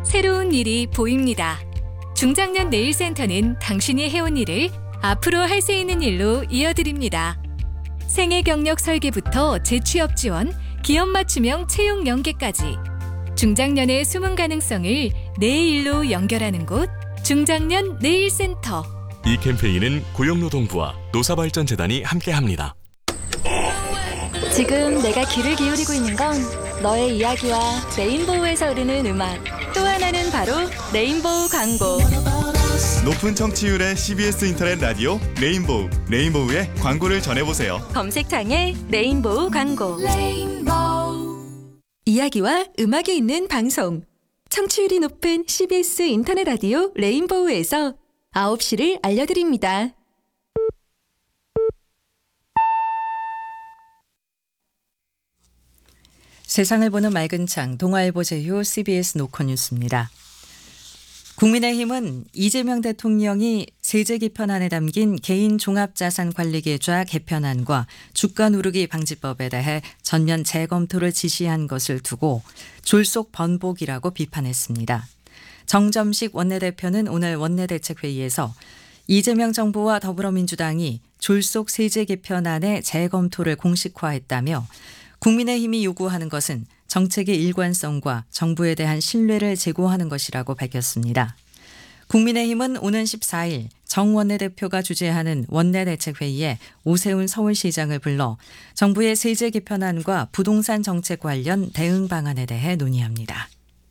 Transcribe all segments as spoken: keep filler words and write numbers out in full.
새로운 일이 보입니다. 중장년 네일센터는 당신이 해온 일을 앞으로 할 수 있는 일로 이어드립니다. 생애 경력 설계부터 재취업 지원, 기업 맞춤형 채용 연계까지 중장년의 숨은 가능성을 내 일로 연결하는 곳, 중장년 네일센터. 이 캠페인은 고용노동부와 노사발전재단이 함께합니다. 지금 내가 귀를 기울이고 있는 건 너의 이야기와 레인보우에서 흐르는 음악, 또 하나는 바로 레인보우 광고. 높은 청취율의 씨비에스 인터넷 라디오 레인보우, 레인보우의 광고를 전해보세요. 검색창에 레인보우 광고. 레인보우. 이야기와 음악이 있는 방송, 청취율이 높은 씨비에스 인터넷 라디오 레인보우에서 아홉 시를 알려드립니다. 세상을 보는 맑은 창, 동아일보 제휴 씨비에스 노컷뉴스입니다. 국민의힘은 이재명 대통령이 세제 개편안에 담긴 개인 종합자산관리계좌 개편안과 주가 누르기 방지법에 대해 전면 재검토를 지시한 것을 두고 졸속 번복이라고 비판했습니다. 정점식 원내대표는 오늘 원내대책회의에서 이재명 정부와 더불어민주당이 졸속 세제 개편안의 재검토를 공식화했다며 국민의힘이 요구하는 것은 정책의 일관성과 정부에 대한 신뢰를 제고하는 것이라고 밝혔습니다. 국민의힘은 오는 십사 일 정 원내대표가 주재하는 원내대책회의에 오세훈 서울시장을 불러 정부의 세제 개편안과 부동산 정책 관련 대응 방안에 대해 논의합니다.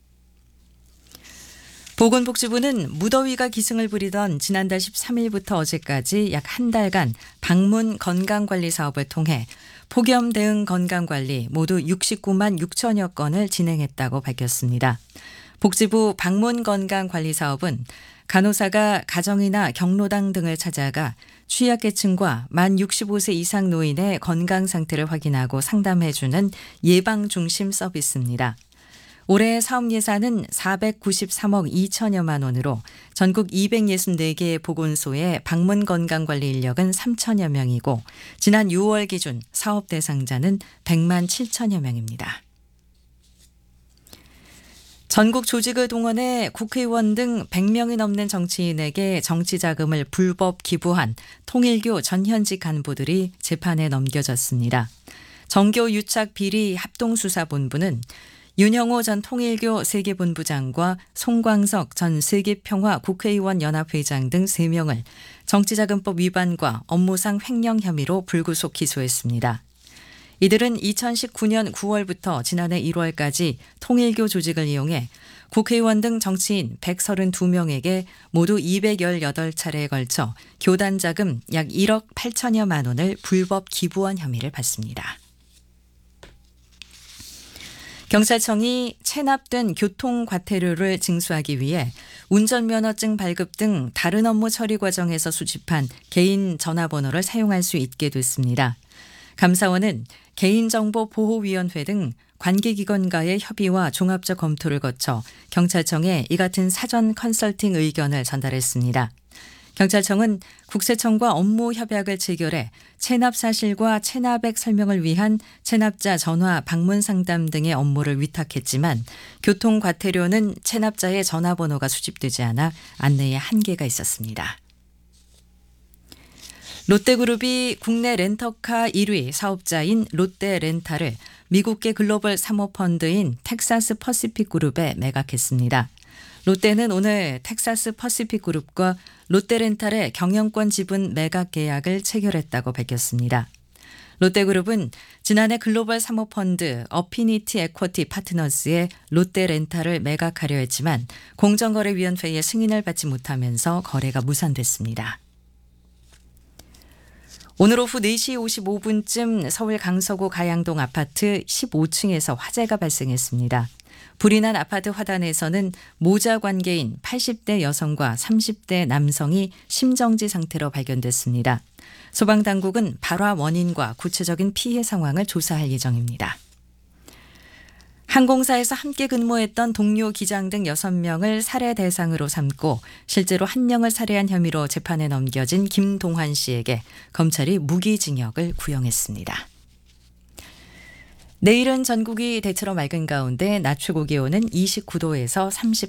보건복지부는 무더위가 기승을 부리던 지난달 십삼 일부터 어제까지 약 한 달간 방문 건강관리 사업을 통해 폭염 대응 건강관리 모두 육십구만 육천여 건을 진행했다고 밝혔습니다. 복지부 방문 건강관리 사업은 간호사가 가정이나 경로당 등을 찾아가 취약계층과 만 육십오 세 이상 노인의 건강 상태를 확인하고 상담해주는 예방 중심 서비스입니다. 올해 사업 예산은 사백구십삼억 이천여만 원으로 전국 이백육십사 개의 보건소의 방문 건강관리 인력은 삼천여 명이고 지난 유월 기준 사업 대상자는 백만 칠천여 명입니다. 전국 조직을 동원해 국회의원 등 백 명이 넘는 정치인에게 정치자금을 불법 기부한 통일교 전현직 간부들이 재판에 넘겨졌습니다. 정교유착 비리 합동수사본부는 윤영호 전 통일교 세계본부장과 송광석 전 세계평화 국회의원 연합회장 등 세 명을 정치자금법 위반과 업무상 횡령 혐의로 불구속 기소했습니다. 이들은 이천십구 년 구월부터 지난해 일월까지 통일교 조직을 이용해 국회의원 등 정치인 백삼십이 명에게 모두 이백십팔 차례에 걸쳐 교단 자금 약 일억 팔천여만 원을 불법 기부한 혐의를 받습니다. 경찰청이 체납된 교통과태료를 징수하기 위해 운전면허증 발급 등 다른 업무 처리 과정에서 수집한 개인 전화번호를 사용할 수 있게 됐습니다. 감사원은 개인정보보호위원회 등 관계기관과의 협의와 종합적 검토를 거쳐 경찰청에 이 같은 사전 컨설팅 의견을 전달했습니다. 경찰청은 국세청과 업무 협약을 체결해 체납 사실과 체납액 설명을 위한 체납자 전화 방문 상담 등의 업무를 위탁했지만 교통과태료는 체납자의 전화번호가 수집되지 않아 안내에 한계가 있었습니다. 롯데그룹이 국내 렌터카 일 위 사업자인 롯데렌탈을 미국계 글로벌 사모펀드인 텍사스 퍼시픽그룹에 매각했습니다. 롯데는 오늘 텍사스 퍼시픽그룹과 롯데렌탈의 경영권 지분 매각 계약을 체결했다고 밝혔습니다. 롯데그룹은 지난해 글로벌 사모펀드 어피니티 에쿼티 파트너스의 롯데렌탈을 매각하려 했지만 공정거래위원회의 승인을 받지 못하면서 거래가 무산됐습니다. 오늘 오후 네 시 오십오 분쯤 서울 강서구 가양동 아파트 십오 층에서 화재가 발생했습니다. 불이 난 아파트 화단에서는 모자 관계인 팔십 대 여성과 삼십 대 남성이 심정지 상태로 발견됐습니다. 소방당국은 발화 원인과 구체적인 피해 상황을 조사할 예정입니다. 항공사에서 함께 근무했던 동료 기장 등 여섯 명을 살해 대상으로 삼고 실제로 한 명을 살해한 혐의로 재판에 넘겨진 김동환 씨에게 검찰이 무기징역을 구형했습니다. 내일은 전국이 대체로 맑은 가운데 낮 최고 기온은 이십구 도에서 삼십